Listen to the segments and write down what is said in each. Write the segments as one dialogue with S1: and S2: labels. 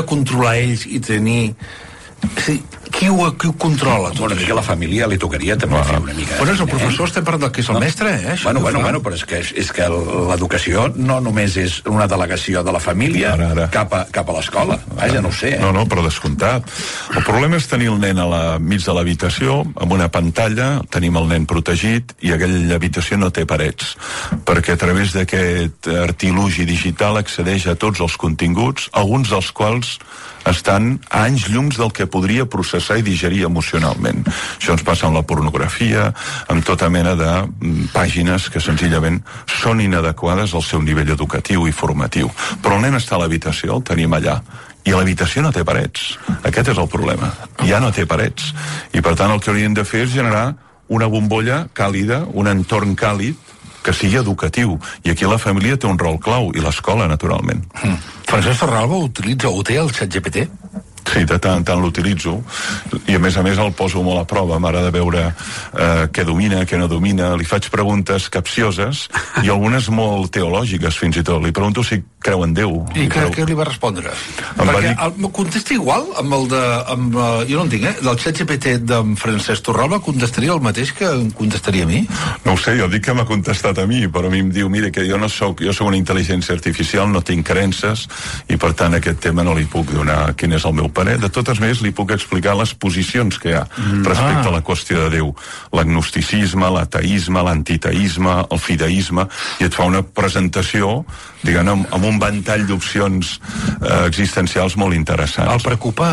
S1: controlar ells i tenir... Qui ho controla?
S2: Bueno, aquí a la família li tocaria també fer una mica...
S1: Bueno, és el professor, estem parlant que és el mestre,
S2: Bueno, però és que l'educació no només és una delegació de la família cap a l'escola. Vaja, no ho sé.
S3: No, però descomptat. El problema és tenir el nen mig de l'habitació, amb una pantalla, tenim el nen protegit, i aquella habitació no té parets, perquè a través d'aquest artilugi digital accedeix a tots els continguts, alguns dels quals estan a anys llums del que podria processar i digerir emocionalment. Això ens passa amb la pornografia, amb tota mena de pàgines que senzillament són inadequades al seu nivell educatiu i formatiu. Però el nen està a l'habitació, el tenim allà, i l'habitació no té parets. Aquest és el problema. Ja no té parets. I per tant el que hauríem de fer és generar una bombolla càlida, un entorn càlid, que sigui educatiu, i aquí la família té un rol clau, i l'escola, naturalment.
S1: Francesc Torralba ho té el ChatGPT?
S3: Sí, de tant en tant l'utilitzo, i a més el poso molt a prova. M'agrada veure què domina, què no domina. Li faig preguntes capcioses i algunes molt teològiques, fins i tot. Li pregunto si creu en Déu.
S1: I què li va respondre? Perquè contesta igual amb el de... jo no entenc, del ChatGPT d'en Francesc Torralba contestaria el mateix que em contestaria a mi?
S3: No ho sé, jo dic que m'ha contestat a mi, però a mi em diu, mira, que jo soc una intel·ligència artificial, no tinc creences, i per tant aquest tema no li puc donar quin és el meu parer. De totes maneres, li puc explicar les posicions que hi ha respecte a la qüestió de Déu. L'agnosticisme, l'ateisme, l'antiteisme, el fideisme, i et fa una presentació, diguem, amb un ventall d'opcions existencials molt interessants.
S1: El preocupa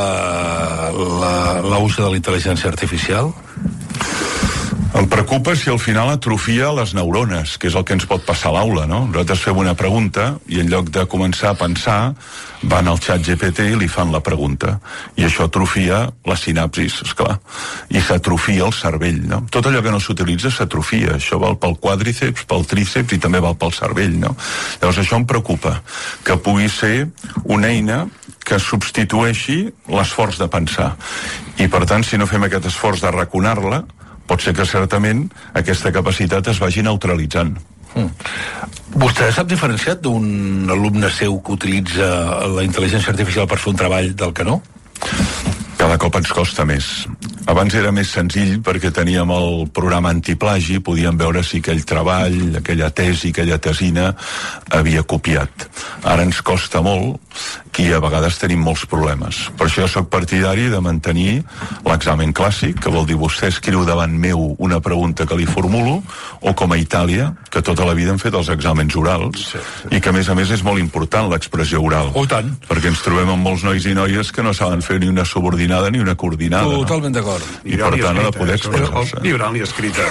S1: l'ús de la intel·ligència artificial?
S3: Em preocupa si al final atrofia les neurones, que és el que ens pot passar a l'aula, no? Nosaltres fem una pregunta i en lloc de començar a pensar van al ChatGPT i li fan la pregunta. I això atrofia les sinapsis, esclar. I s'atrofia el cervell, no? Tot allò que no s'utilitza s'atrofia. Això val pel quàdriceps, pel tríceps i també val pel cervell, no? Llavors això em preocupa, que pugui ser una eina que substitueixi l'esforç de pensar. I per tant, si no fem aquest esforç de raconar-la, pot ser que certament aquesta capacitat es vagi neutralitzant.
S1: Vostè sap diferenciar d'un alumne seu que utilitza la intel·ligència artificial per fer un treball del que no?
S3: Cada cop ens costa més. Abans era més senzill perquè teníem el programa antiplagi, podíem veure si aquell treball, aquella tesi, aquella tesina havia copiat. Ara ens costa molt i a vegades tenim molts problemes. Per això soc partidari de mantenir l'examen clàssic, que vol dir vostè escriu davant meu una pregunta que li formulo, o com a Itàlia, que tota la vida han fet els exàmens orals, i que a més és molt important l'expressió oral.
S1: Oh, tant.
S3: Perquè ens trobem amb molts nois i noies que no saben fer ni una subordinada ni una coordinada.
S1: Totalment d'acord.
S3: I per tant ha de poder expressar-se.
S4: Ni oral ni escrita.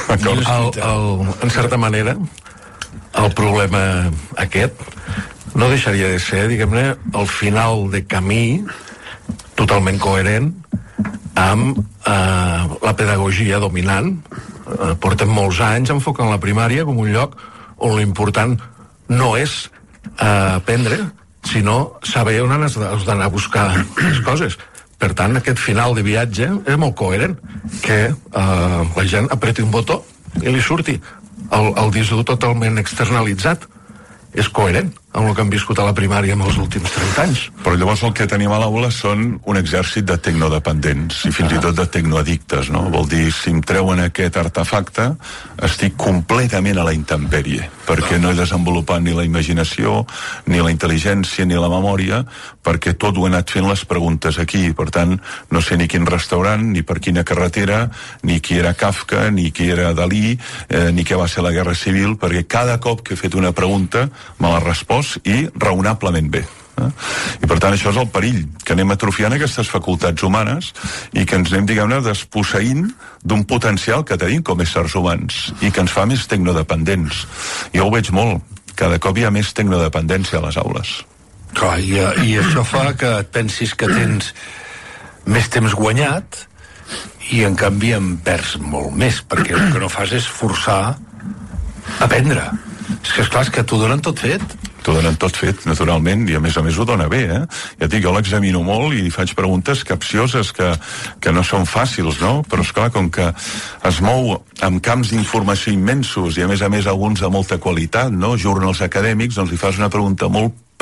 S5: En certa manera, el problema aquest no deixaria de ser, diguem-ne, el final de camí totalment coherent amb la pedagogia dominant. Portem molts anys enfocant la primària com un lloc on l'important no és aprendre, sinó saber on has d'anar a buscar les coses. Per tant, aquest final de viatge és molt coherent, que la gent apreti un botó i li surti el disc totalment externalitzat. És coherent amb el que han viscut a la primària en els últims 30 anys.
S3: Però llavors el que tenim a l'aula són un exèrcit de tecnodependents i fins i tot de tecnoaddictes, no? Vol dir, si em treuen aquest artefacte, estic completament a la intempèrie, perquè no he desenvolupat ni la imaginació, ni la intel·ligència, ni la memòria, perquè tot ho he anat fent les preguntes aquí. Per tant, no sé ni quin restaurant, ni per quina carretera, ni qui era Kafka, ni qui era Dalí, ni què va ser la Guerra Civil, perquè cada cop que he fet una pregunta me l'ha respost i raonablement bé. I per tant això és el perill, que anem atrofiant aquestes facultats humanes i que ens anem, diguem-ne, desposseint d'un potencial que tenim com a éssers humans i que ens fa més tecnodependents. Jo ho veig molt, cada cop hi ha més tecnodependència a les aules.
S1: Clar, i això fa que et pensis que tens més temps guanyat i en canvi en perds molt més, perquè el que no fas és forçar a aprendre. És que esclar, és que t'ho donen tot fet.
S3: T'ho donen tot fet, naturalment, i a més ho dona bé, eh? Ja et dic, jo l'examino molt i faig preguntes capcioses que no són fàcils, no? Però esclar, com que es mou amb camps d'informació immensos i a més alguns de molta qualitat, no? Journals acadèmics, doncs li fas una pregunta molt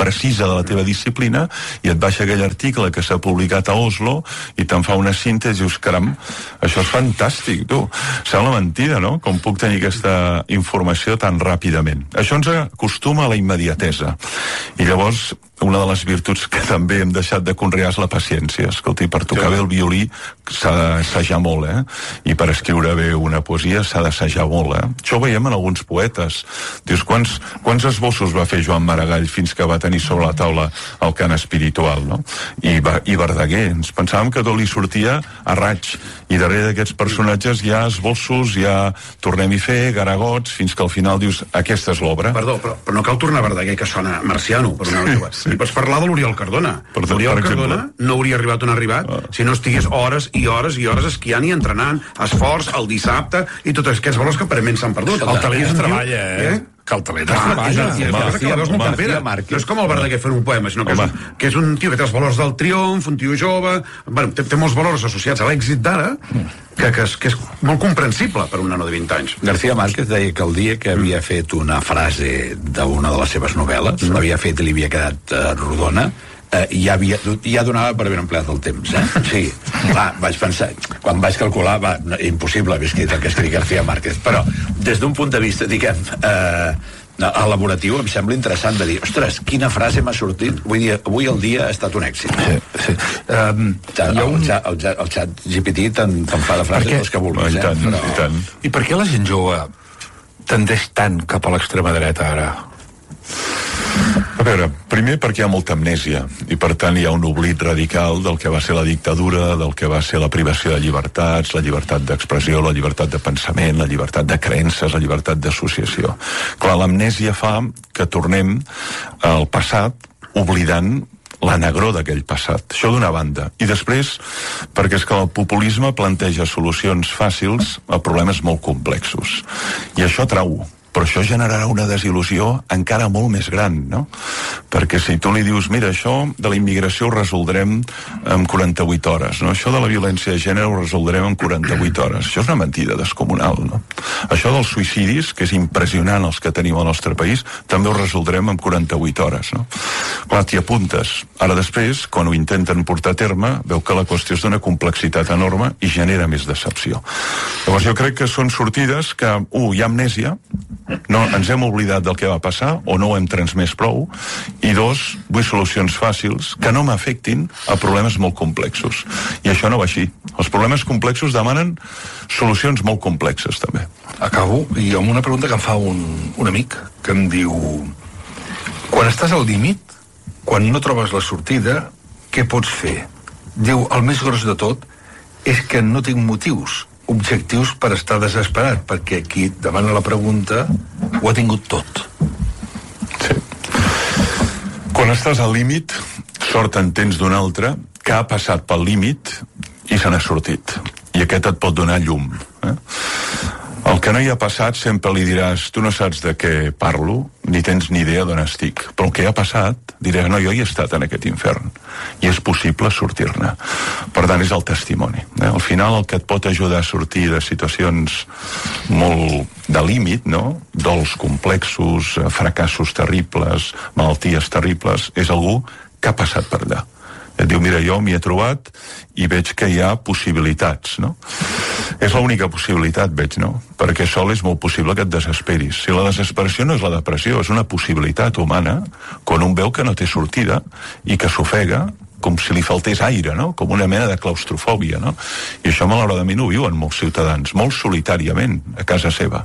S3: precisa de la teva disciplina i et baixa aquell article que s'ha publicat a Oslo i te'n fa una síntesi i dius, caram, això és fantàstic, tu. Sembla mentida, no? Com puc tenir aquesta informació tan ràpidament. Això ens acostuma a la immediatesa. I llavors, una de les virtuts que també hem deixat de conrear és la paciència. Escolti, per tocar bé el violí s'ha d'assajar molt, I per escriure bé una poesia s'ha d'assajar molt, Això ho veiem en alguns poetes. Dius, quants esbossos va fer Joan Maragall fins que va tenir sobre la taula el cant espiritual, no? I Verdaguer. Ens pensàvem que tot li sortia a raig. I darrere d'aquests personatges hi ha esbossos, hi ha tornem-hi fer, garagots, fins que al final dius, aquesta és l'obra.
S4: Perdó, però no cal tornar a Verdaguer, que sona marciano, per una altra. I pots parlar de l'Oriol Cardona. L'Oriol Cardona no hauria arribat on ha arribat si no estigués hores i hores i hores esquiant i entrenant, esforç, el dissabte, i tots aquests valors que aparentment s'han perdut.
S1: El talent es treballa, que el talent es treballa.
S4: No és com el Verdaguer fent un poema, sinó que és un tio que té els valors del triomf, un tio jove, té molts valors associats a l'èxit d'ara, que és molt comprensible per un nano de 20 anys.
S2: García Márquez deia que el dia que havia fet una frase d'una de les seves novel·les, l'havia fet i li havia quedat rodona, ja donava per haver empleat el temps, Sí, clar, vaig pensar, quan vaig calcular, impossible haver escrit el que escrit García Márquez, però des d'un punt de vista, diguem, elaboratiu, em sembla interessant de dir, ostres, quina frase m'ha sortit, vull dir, avui el dia ha estat un èxit.
S1: Sí.
S2: El xat GPT te'n fa de frases els que vulguis,
S3: I tant.
S1: I per què la gent jove tendeix tant cap a l'extrema dreta ara?
S3: A veure, primer perquè hi ha molta amnèsia i per tant hi ha un oblit radical del que va ser la dictadura, del que va ser la privació de llibertats, la llibertat d'expressió, la llibertat de pensament, la llibertat de creences, la llibertat d'associació. Clar, l'amnèsia fa que tornem al passat oblidant la negror d'aquell passat. Això d'una banda. I després, perquè és que el populisme planteja solucions fàcils a problemes molt complexos. I això trau. Però això generarà una desil·lusió encara molt més gran, no? Perquè si tu li dius, mira, això de la immigració ho resoldrem en 48 hores, no? Això de la violència de gènere ho resoldrem en 48 hores. Això és una mentida descomunal, no? Això dels suïcidis, que és impressionant els que tenim al nostre país, també ho resoldrem en 48 hores, no? Clar, t'hi apuntes. Ara després, quan ho intenten portar a terme, veu que la qüestió és d'una complexitat enorme i genera més decepció. Llavors jo crec que són sortides que, hi ha amnèsia, no, ens hem oblidat del que va passar o no ho hem transmès prou, i dos, vull solucions fàcils que no m'afectin a problemes molt complexos, i això no va així. Els problemes complexos demanen solucions molt complexes també.
S1: Acabo, i amb una pregunta que em fa un amic que em diu, quan estàs al límit, quan no trobes la sortida, què pots fer? Diu, el més gros de tot és que no tinc motius objectius per estar desesperat, perquè aquí demana la pregunta, ho ha tingut tot.
S3: Sí. Quan estàs al límit, sort en tens d'un altre que ha passat pel límit i se n'ha sortit. I aquest et pot donar llum. El que no hi ha passat sempre li diràs, tu no saps de què parlo, ni tens ni idea d'on estic. Però el que ha passat, diràs, no, jo hi he estat en aquest infern. I és possible sortir-ne. Per tant, és el testimoni. Al final, el que et pot ajudar a sortir de situacions molt de límit, no? Dols complexos, fracassos terribles, malalties terribles, és algú que ha passat per allà. Et diu, mira, jo m'hi he trobat i veig que hi ha possibilitats, no? És l'única possibilitat, veig, no? Perquè sol és molt possible que et desesperis. Si la desesperació no és la depressió, és una possibilitat humana, quan un veu que no té sortida i que s'ofega com si li faltés aire, no? Com una mena de claustrofòbia, no? I això malauradament ho viuen molts ciutadans, molt solitàriament, a casa seva.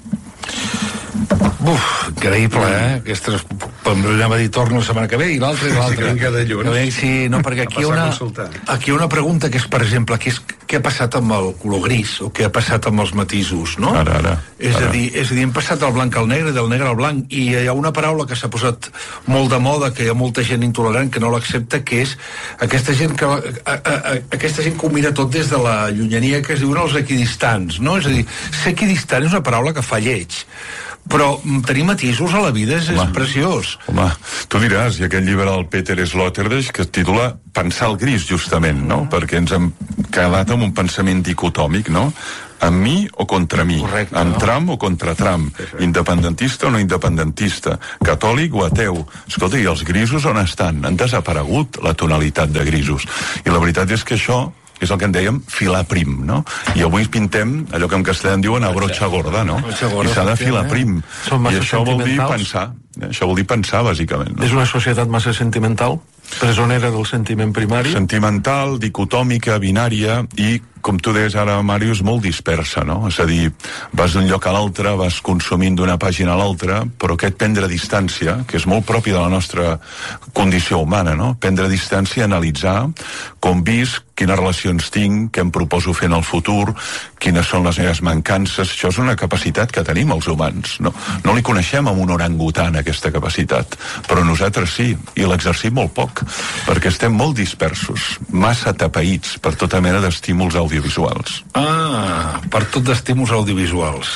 S1: Increïble, Aquestes, anava a dir, torno la setmana que ve i l'altra i l'altra. Sí, no, perquè aquí hi ha una pregunta que és, per exemple, què ha passat amb el color gris o què ha passat amb els matisos, no?
S3: Ara.
S1: És a dir, hem passat del blanc al negre i del negre al blanc, i hi ha una paraula que s'ha posat molt de moda, que hi ha molta gent intolerant que no l'accepta, que és aquesta gent que ho mira tot des de la llunyania, que es diuen els equidistants, no? És a dir, ser equidistant és una paraula que fa lleig, Però tenir matisos a la vida és preciós.
S3: Home, tu diràs, i aquell llibre del Peter Sloterdijk que es titula Pensar el gris, justament, no? Perquè ens hem quedat amb un pensament dicotòmic, no? Amb mi o contra mi,
S1: correcte,
S3: amb
S1: no?
S3: Trump o contra Trump, independentista o no independentista, catòlic o ateu. Escolta, i els grisos on estan? Han desaparegut la tonalitat de grisos. I la veritat és que això és el que en dèiem filar prim, no? I avui pintem allò que en castellà en diuen a brocha gorda, no? I s'ha de filar prim. I això vol dir pensar. Això vol dir pensar, bàsicament. No?
S5: És una societat massa sentimental, presonera del sentiment primari.
S3: Sentimental, dicotòmica, binària i, com tu deies ara, Màrius, molt dispersa, no? És a dir, vas d'un lloc a l'altre, vas consumint d'una pàgina a l'altra, però aquest prendre distància, que és molt propi de la nostra condició humana, no? Prendre distància, analitzar com visc, quines relacions tinc, què em proposo fer en el futur, quines són les meves mancances. Això és una capacitat que tenim els humans. No li coneixem a un orangutan, aquesta capacitat, però nosaltres sí, i l'exercim molt poc, perquè estem molt dispersos, massa atapeïts per tota mena d'estímuls audiovisuals.
S1: Per tot d'estímuls audiovisuals.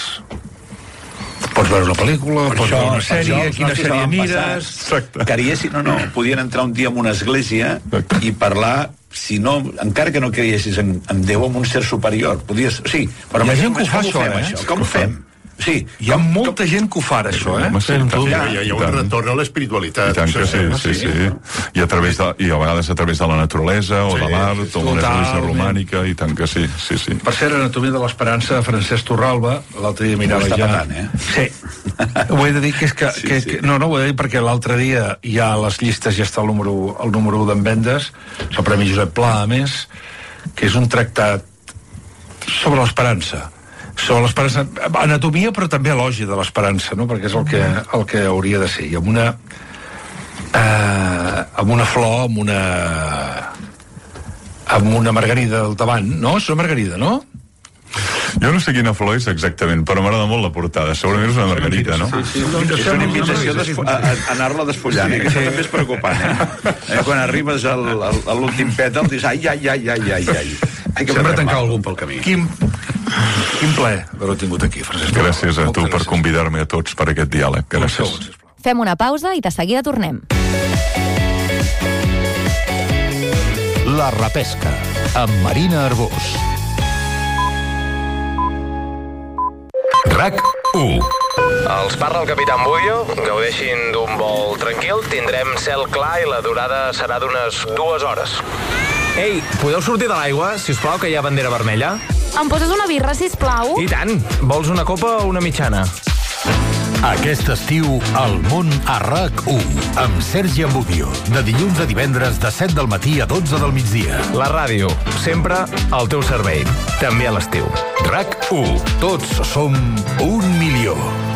S1: Pots veure una pel·lícula, pots veure una sèrie, quina sèrie mires...
S2: Cariessin o no, podien entrar un dia en una església i parlar, si no, encara que no creiessis en Déu, en un ser superior. Podies... Sí, però
S1: hi ha gent que ho fa, això,
S2: Com ho fem? Sí,
S1: hi ha molta gent que ho fa, això,
S3: Home, sí,
S6: hi ha un retorn a l'espiritualitat.
S3: I tant que sí. I a vegades a través de la naturalesa o de l'art o una església romànica, i tant que sí.
S1: Per ser Anatomia de l'Esperança de Francesc Torralba, l'altre dia mirava ja...
S2: Patant,
S1: Sí. Ho he de dir que és que... No, ho he de dir perquè l'altre dia ja a les llistes ja està el número 1 d'en vendes, és el Premi Josep Pla, a més, que és un tractat sobre l'esperança. Sobre l'esperança, anatomia però també elogi de l'esperança, no? Perquè és el que hauria de ser, i amb una flor, amb una margarida al davant, no? És una margarida, no?
S3: Jo no sé quina flor és exactament, però m'agrada molt la portada. Segurament és una margarita, no?
S2: Sí. És una invitació a anar-la desfollant, que això també és preocupant, Quan arribes a l'últim pètal, dius ai.
S4: Sempre tancar algun pel camí.
S1: Quin ple haver-ho tingut aquí, Francesc.
S3: Gràcies a tu per convidar-me a tots per aquest diàleg. Gràcies.
S7: Fem una pausa i de seguida tornem.
S8: La repesca, amb Marina Arbós. RAC1.
S9: Els parla el capitán Budio. Gaudeixin d'un vol tranquil. Tindrem cel clar i la durada serà d'unes 2 hores. Ei, podeu sortir de l'aigua, si us plau, que hi ha bandera vermella?
S7: Em poses una birra, sisplau?
S9: I tant. Vols una copa o una mitjana?
S8: Aquest estiu, al món a RAC1, amb Sergi Ambudio, de dilluns a divendres de 7 del matí a 12 del migdia.
S9: La ràdio, sempre al teu servei, també a l'estiu.
S8: RAC1, tots som 1 milió.